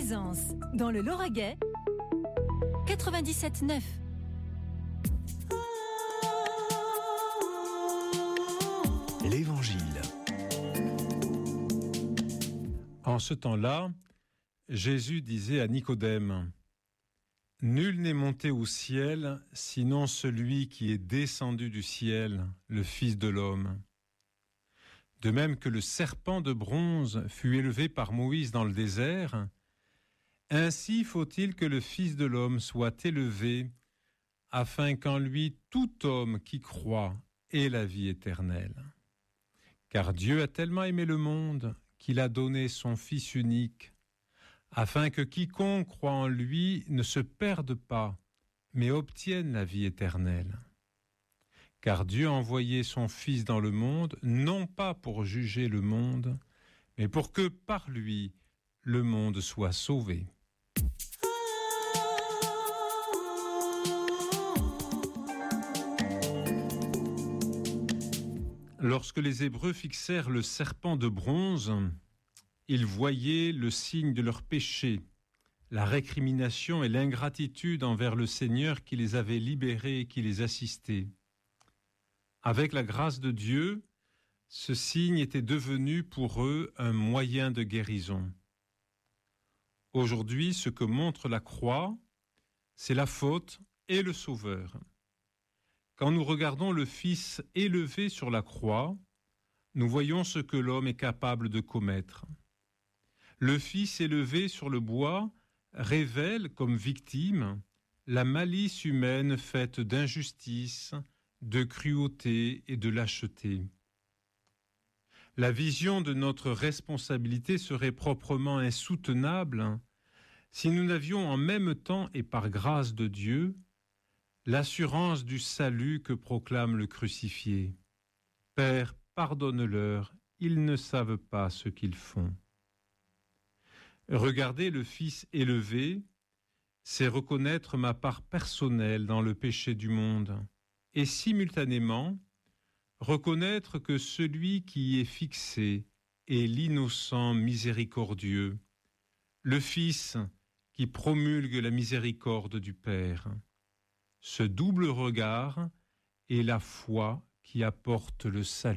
Plaisance, dans le Lauragais, 97.9. L'Évangile. En ce temps-là, Jésus disait à Nicodème : « Nul n'est monté au ciel, sinon celui qui est descendu du ciel, le Fils de l'homme. De même que le serpent de bronze fut élevé par Moïse dans le désert, ainsi faut-il que le Fils de l'homme soit élevé, afin qu'en lui tout homme qui croit ait la vie éternelle. Car Dieu a tellement aimé le monde qu'il a donné son Fils unique, afin que quiconque croit en lui ne se perde pas, mais obtienne la vie éternelle. Car Dieu a envoyé son Fils dans le monde, non pas pour juger le monde, mais pour que par lui, le monde soit sauvé. » Lorsque les Hébreux fixèrent le serpent de bronze, ils voyaient le signe de leur péché, la récrimination et l'ingratitude envers le Seigneur qui les avait libérés et qui les assistait. Avec la grâce de Dieu, ce signe était devenu pour eux un moyen de guérison. Aujourd'hui, ce que montre la croix, c'est la faute et le Sauveur. Quand nous regardons le Fils élevé sur la croix, nous voyons ce que l'homme est capable de commettre. Le Fils élevé sur le bois révèle comme victime la malice humaine faite d'injustice, de cruauté et de lâcheté. La vision de notre responsabilité serait proprement insoutenable si nous n'avions en même temps et par grâce de Dieu l'assurance du salut que proclame le crucifié. Père, pardonne-leur, ils ne savent pas ce qu'ils font. Regarder le Fils élevé, c'est reconnaître ma part personnelle dans le péché du monde et simultanément reconnaître que celui qui y est fixé est l'innocent miséricordieux, le Fils qui promulgue la miséricorde du Père. Ce double regard est la foi qui apporte le salut.